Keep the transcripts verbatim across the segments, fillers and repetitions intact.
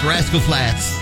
Rascal Flatts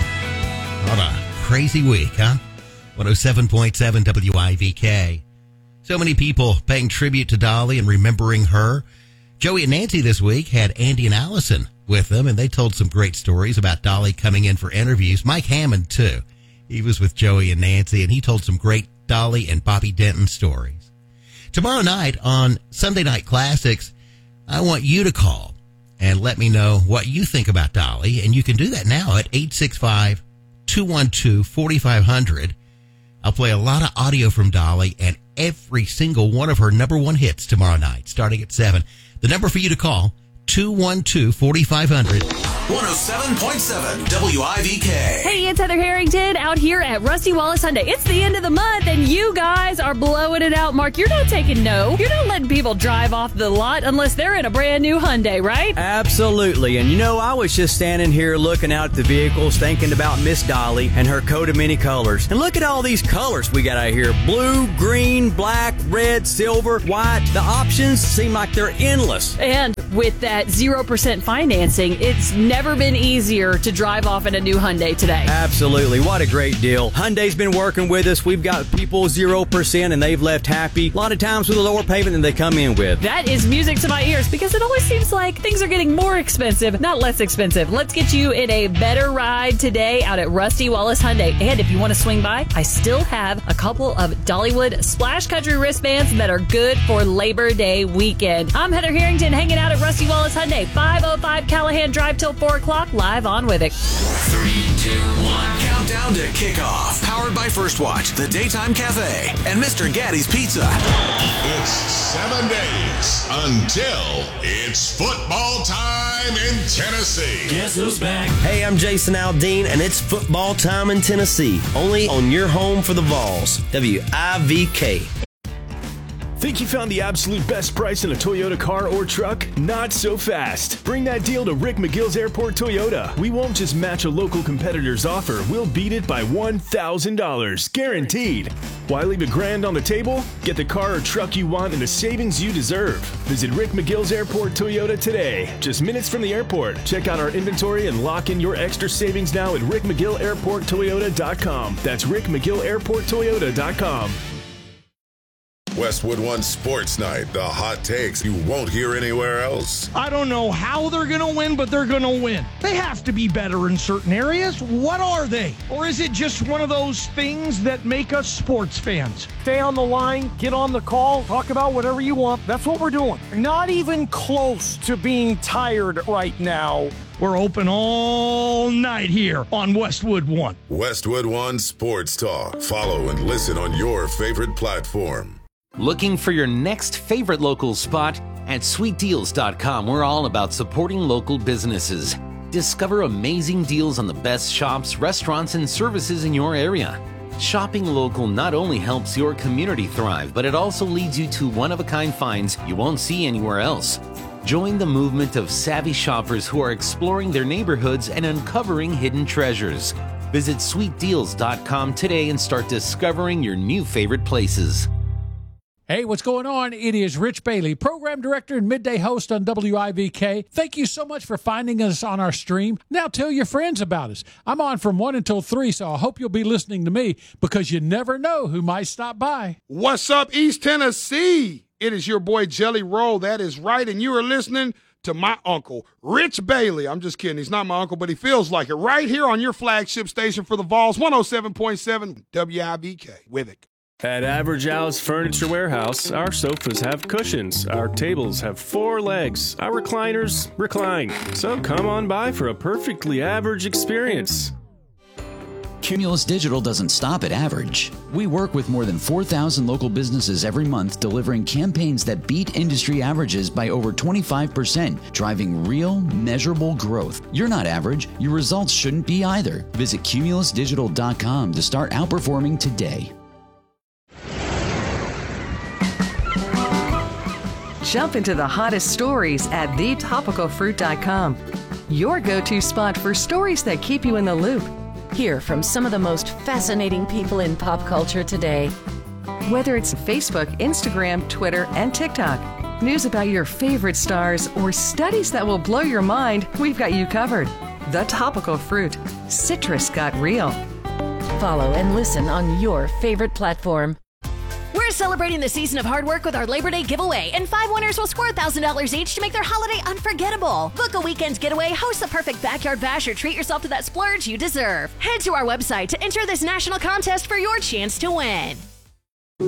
on a crazy week, huh? one oh seven point seven W I V K. So many people paying tribute to Dolly and remembering her. Joey and Nancy this week had Andy and Allison with them, and they told some great stories about Dolly coming in for interviews. Mike Hammond, too. He was with Joey and Nancy, and he told some great Dolly and Bobby Denton stories. Tomorrow night on Sunday Night Classics, I want you to call and let me know what you think about Dolly, and you can do that now at eight six five, two one two, four five zero zero. I'll play a lot of audio from Dolly and every single one of her number one hits tomorrow night, starting at seven. The number for you to call, two one two, four five zero zero. one oh seven point seven W I V K. Hey, it's Heather Harrington out here at Rusty Wallace Hyundai. It's the end of the month, and you guys are blowing it out. Mark, you're not taking no. You're not letting people drive off the lot unless they're in a brand new Hyundai, right? Absolutely. And you know, I was just standing here looking out at the vehicles, thinking about Miss Dolly and her coat of many colors. And look at all these colors we got out here. Blue, green, black, red, silver, white. The options seem like they're endless. And with that zero percent financing, it's never been easier to drive off in a new Hyundai today. Absolutely. What a great deal. Hyundai's been working with us. We've got people zero percent and they've left happy. A lot of times with a lower payment than they come in with. That is music to my ears because it always seems like things are getting more expensive, not less expensive. Let's get you in a better ride today out at Rusty Wallace Hyundai. And if you want to swing by, I still have a couple of Dollywood Splash Country wristbands that are good for Labor Day weekend. I'm Heather Harrington hanging out at Rusty Wallace Hyundai, five oh five Callahan Drive till four o'clock, live on Withik. Three, two, one. Countdown to kickoff. Powered by First Watch, The Daytime Cafe, and Mister Gaddy's Pizza. It's seven days until it's football time in Tennessee. Guess who's back? Hey, I'm Jason Aldean, and it's football time in Tennessee. Only on your home for the Vols. W I V K. Think you found the absolute best price on a Toyota car or truck? Not so fast. Bring that deal to Rick McGill's Airport Toyota. We won't just match a local competitor's offer. We'll beat it by one thousand dollars. Guaranteed. Why leave a grand on the table? Get the car or truck you want and the savings you deserve. Visit Rick McGill's Airport Toyota today. Just minutes from the airport. Check out our inventory and lock in your extra savings now at rick mcgill airport toyota dot com. That's rick mcgill airport toyota dot com. Westwood One Sports Night, the hot takes you won't hear anywhere else. I don't know how they're going to win, but they're going to win. They have to be better in certain areas. What are they? Or is it just one of those things that make us sports fans? Stay on the line, get on the call, talk about whatever you want. That's what we're doing. Not even close to being tired right now. We're open all night here on Westwood One. Westwood One Sports Talk. Follow and listen on your favorite platform. Looking for your next favorite local spot? At sweet deals dot com, we're all about supporting local businesses. Discover amazing deals on the best shops, restaurants, and services in your area. Shopping local not only helps your community thrive, but it also leads you to one-of-a-kind finds you won't see anywhere else. Join the movement of savvy shoppers who are exploring their neighborhoods and uncovering hidden treasures. Visit sweet deals dot com today and start discovering your new favorite places. Hey, what's going on? It is Rich Bailey, program director and midday host on W I V K. Thank you so much for finding us on our stream. Now tell your friends about us. I'm on from one until three, so I hope you'll be listening to me because you never know who might stop by. What's up, East Tennessee? It is your boy Jelly Roll. That is right, and you are listening to my uncle, Rich Bailey. I'm just kidding. He's not my uncle, but he feels like it. Right here on your flagship station for the Vols, one oh seven point seven W I V K. Withik. At Average Al's Furniture Warehouse, our sofas have cushions, our tables have four legs, our recliners recline. So come on by for a perfectly average experience. Cumulus Digital doesn't stop at average. We work with more than four thousand local businesses every month, delivering campaigns that beat industry averages by over twenty-five percent, driving real, measurable growth. You're not average. Your results shouldn't be either. Visit cumulus digital dot com to start outperforming today. Jump into the hottest stories at the topical fruit dot com. Your go-to spot for stories that keep you in the loop. Hear from some of the most fascinating people in pop culture today. Whether it's Facebook, Instagram, Twitter, and TikTok, news about your favorite stars, or studies that will blow your mind, we've got you covered. The Topical Fruit. Citrus got real. Follow and listen on your favorite platform. We're celebrating the season of hard work with our Labor Day giveaway, and five winners will score one thousand dollars each to make their holiday unforgettable. Book a weekend's getaway, host the perfect backyard bash, or treat yourself to that splurge you deserve. Head to our website to enter this national contest for your chance to win.